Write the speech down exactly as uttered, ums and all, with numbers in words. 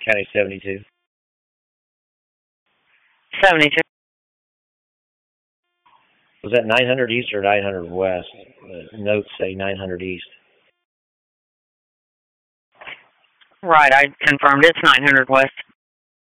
County seventy-two. seventy-two. Was that nine hundred east or nine hundred west? The notes say nine hundred east. Right, I confirmed it's nine hundred west.